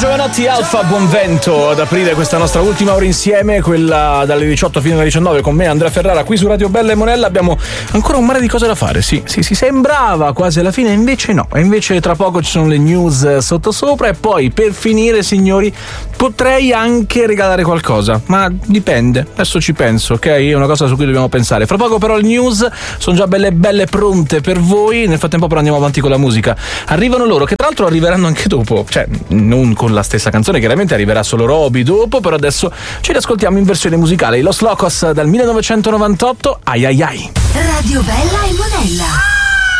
Giovanotti, Alfa, buon vento ad aprire questa nostra ultima ora insieme, quella dalle 18 fino alle 19 con me, Andrea Ferrara, qui su Radio Bella e Monella. Abbiamo ancora un mare di cose da fare, sì, sembrava quasi alla fine, invece no, invece tra poco ci sono le news sottosopra e poi per finire, signori, potrei anche regalare qualcosa, ma dipende, adesso ci penso, ok? È una cosa su cui dobbiamo pensare. Fra poco però le news sono già belle pronte per voi, nel frattempo però andiamo avanti con la musica. Arrivano loro, che tra l'altro arriveranno anche dopo, cioè non con la stessa canzone, chiaramente arriverà solo Roby dopo, però adesso ci riascoltiamo in versione musicale. I Los Locos dal 1998, ai ai ai. Radio Bella e Monella.